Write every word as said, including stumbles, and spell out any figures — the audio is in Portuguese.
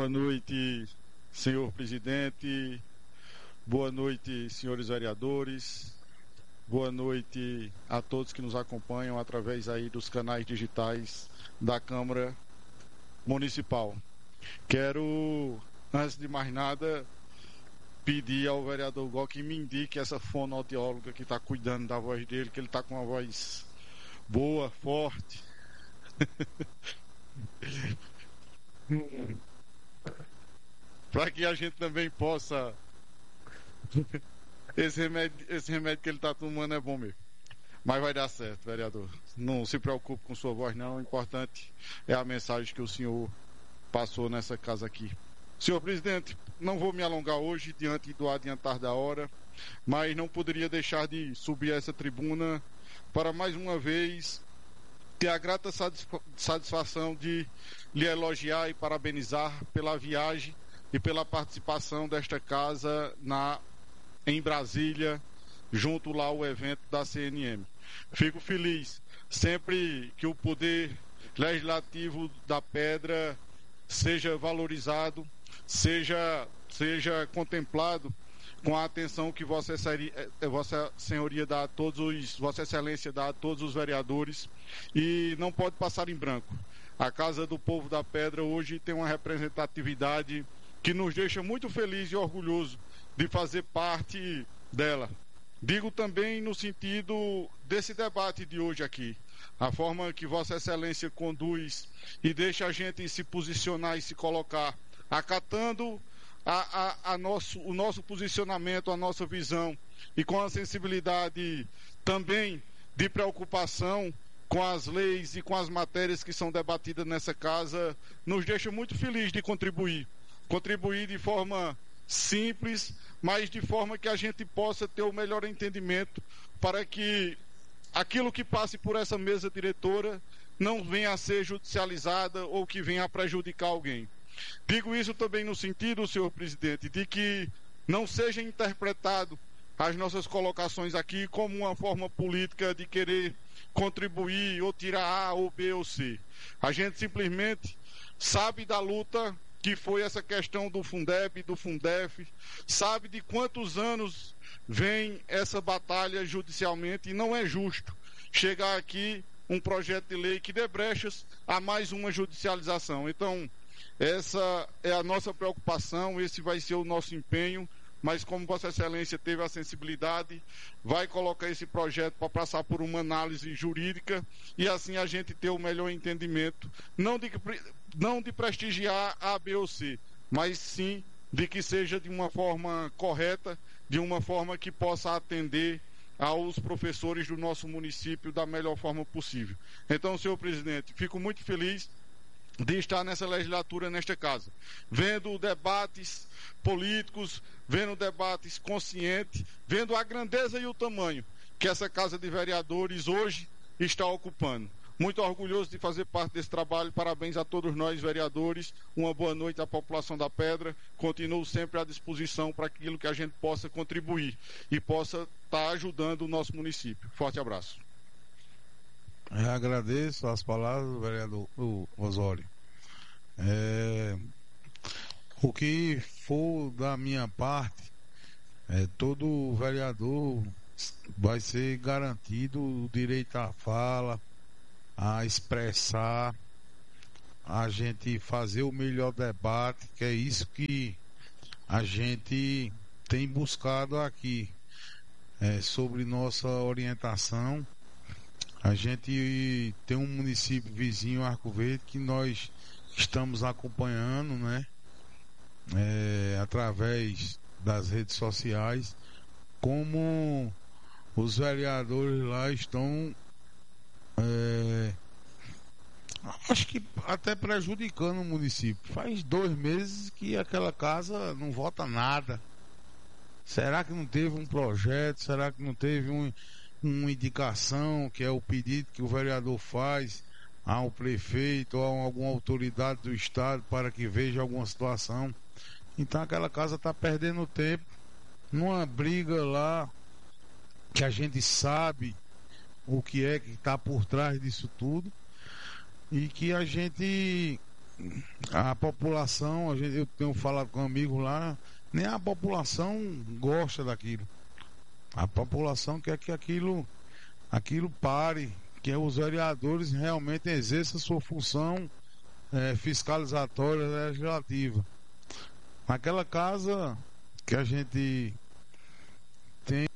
Boa noite, senhor presidente. Boa noite, senhores vereadores. Boa noite a todos que nos acompanham através aí dos canais digitais da Câmara Municipal. Quero, antes de mais nada, pedir ao vereador Gó que me indique essa fonoaudióloga que está cuidando da voz dele, que ele está com uma voz boa, forte. Para que a gente também possa... Esse remédio, esse remédio que ele está tomando é bom mesmo. Mas vai dar certo, vereador. Não se preocupe com sua voz, não. O importante é a mensagem que o senhor passou nessa casa aqui. Senhor presidente, não vou me alongar hoje diante do adiantar da hora, mas não poderia deixar de subir a essa tribuna para mais uma vez ter a grata satisfação de lhe elogiar e parabenizar pela viagem e pela participação desta casa na, em Brasília, junto lá ao evento da C N M. Fico feliz sempre que o poder legislativo da Pedra seja valorizado, seja, seja contemplado com a atenção que Vossa, Vossa Senhoria dá a todos os, Vossa Excelência dá a todos os vereadores, e não pode passar em branco. A Casa do Povo da Pedra hoje tem uma representatividade que nos deixa muito feliz e orgulhoso de fazer parte dela. Digo também no sentido desse debate de hoje aqui, a forma que Vossa Excelência conduz e deixa a gente se posicionar e se colocar, acatando a, a, a nosso, o nosso posicionamento, a nossa visão, e com a sensibilidade também de preocupação com as leis e com as matérias que são debatidas nessa casa, nos deixa muito feliz de contribuir. Contribuir de forma simples, mas de forma que a gente possa ter o melhor entendimento para que aquilo que passe por essa mesa diretora não venha a ser judicializada ou que venha a prejudicar alguém. Digo isso também no sentido, senhor presidente, de que não seja interpretado as nossas colocações aqui como uma forma política de querer contribuir ou tirar A ou B ou C. A gente simplesmente sabe da luta que foi essa questão do Fundeb, do Fundef, sabe de quantos anos vem essa batalha judicialmente, e não é justo chegar aqui um projeto de lei que dê brechas a mais uma judicialização. Então, essa é a nossa preocupação, esse vai ser o nosso empenho, mas como Vossa Excelência teve a sensibilidade, vai colocar esse projeto para passar por uma análise jurídica e assim a gente ter o melhor entendimento, não de, não de prestigiar A, B ou C, mas sim de que seja de uma forma correta, de uma forma que possa atender aos professores do nosso município da melhor forma possível. Então, senhor presidente, fico muito feliz de estar nessa legislatura, nesta casa, vendo debates políticos, vendo debates conscientes, vendo a grandeza e o tamanho que essa Casa de Vereadores hoje está ocupando. Muito orgulhoso de fazer parte desse trabalho. Parabéns a todos nós, vereadores. Uma boa noite à população da Pedra. Continuo sempre à disposição para aquilo que a gente possa contribuir e possa estar ajudando o nosso município. Forte abraço. Eu agradeço as palavras do vereador Osório. É, o que for da minha parte, é, todo vereador vai ser garantido o direito à fala, a expressar, a gente fazer o melhor debate, que é isso que a gente tem buscado aqui, é, sobre nossa orientação. A gente tem um município vizinho, Arco Verde, que nós estamos acompanhando, né? É, através das redes sociais, como os vereadores lá estão, é, acho que até prejudicando o município. Faz dois meses que aquela casa não vota nada. Será que não teve um projeto? Será que não teve um... uma indicação, que é o pedido que o vereador faz ao prefeito ou a alguma autoridade do estado para que veja alguma situação? Então aquela casa está perdendo tempo numa briga lá que a gente sabe o que é que está por trás disso tudo, e que a gente a população, a gente, eu tenho falado com amigos lá, nem a população gosta daquilo. A população quer que aquilo, aquilo pare, que os vereadores realmente exerçam sua função é, fiscalizatória legislativa. Naquela casa que a gente tem